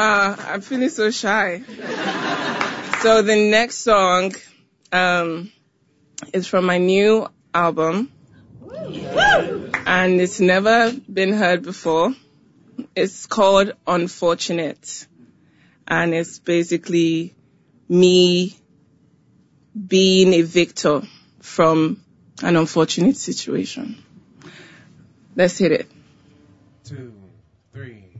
Wow, I'm feeling so shy. So the next song is from my new album. And it's never been heard before. It's called Unfortunate. And it's basically me being a victor from an unfortunate situation. Let's hit it. 2, 3.